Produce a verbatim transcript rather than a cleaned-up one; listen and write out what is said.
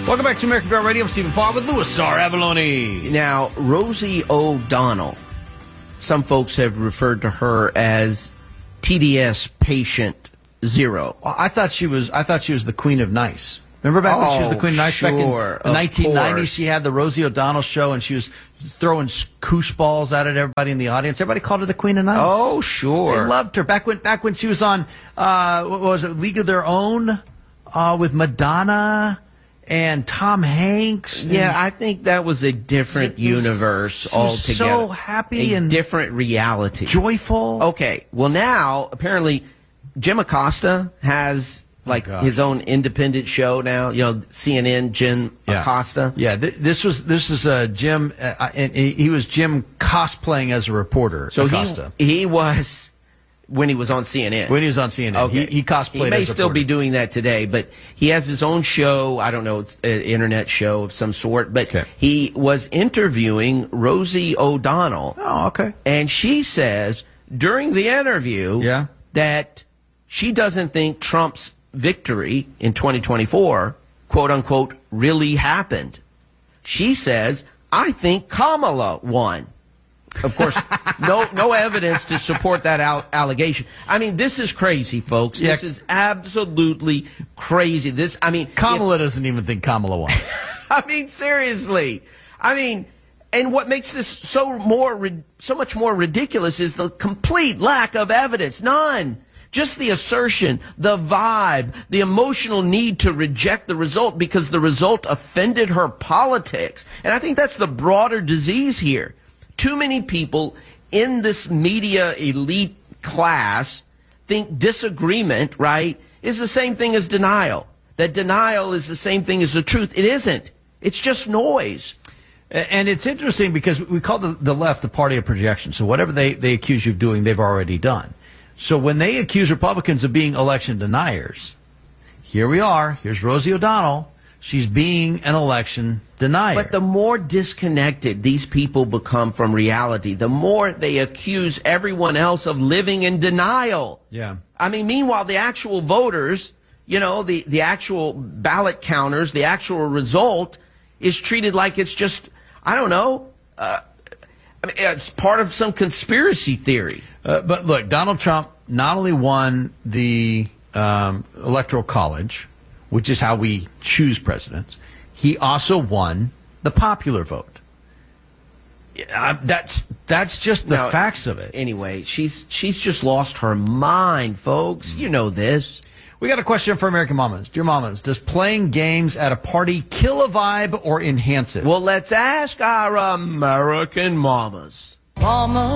Welcome back to American Girl Radio. I'm Stephen Paul with Louis R. Avalone. Now, Rosie O'Donnell, some folks have referred to her as T D S patient zero. Well, I thought she was. I thought she was the Queen of Nice. Remember back oh, when she was the Queen of Nice? Sure, back in the nineteen nineties, she had the Rosie O'Donnell show, and she was throwing koosh balls out at everybody in the audience. Everybody called her the Queen of Nice. Oh, sure. They loved her. Back when back when she was on, uh, what was it, League of Their Own, uh, with Madonna and Tom Hanks. Yeah, I think that was a different was, universe altogether. So happy a and different reality. Joyful. Okay, well now, apparently, Jim Acosta has like oh, his own independent show now. You know, C N N, Jim yeah. Acosta. Yeah, th- this was this is uh, Jim, uh, and he was Jim cosplaying as a reporter. So Acosta. he he was when he was on C N N. When he was on C N N, okay. he, he cosplayed. He may as a still reporter. be doing that today, but he has his own show. I don't know, it's an internet show of some sort. But okay. he was interviewing Rosie O'Donnell. Oh, okay. And she says during the interview yeah. that she doesn't think Trump's victory in twenty twenty-four, quote unquote, really happened. She says, I think Kamala won. Of course, no no evidence to support that al- allegation. I mean, this is crazy, folks. Yeah. This is absolutely crazy. This, I mean, Kamala if, doesn't even think Kamala won. I mean, seriously. I mean, and what makes this so more so much more ridiculous is the complete lack of evidence. None. Just the assertion, the vibe, the emotional need to reject the result because the result offended her politics. And I think that's the broader disease here. Too many people in this media elite class think disagreement, right, is the same thing as denial. That denial is the same thing as the truth. It isn't. It's just noise. And it's interesting because we call the, the left the party of projection. So whatever they, they accuse you of doing, they've already done. So when they accuse Republicans of being election deniers, here we are. Here's Rosie O'Donnell. She's being an election denier. But the more disconnected these people become from reality, the more they accuse everyone else of living in denial. Yeah. I mean, meanwhile, the actual voters, you know, the, the actual ballot counters, the actual result is treated like it's just, I don't know, uh, I mean, it's part of some conspiracy theory. Uh, but look, Donald Trump not only won the um, Electoral College, which is how we choose presidents, he also won the popular vote. Uh, that's that's just the now, facts of it. Anyway, she's she's just lost her mind, folks. Mm. You know this. We got a question for American Mamas. Dear Mamas, does playing games at a party kill a vibe or enhance it? Well, let's ask our American Mamas. Mama.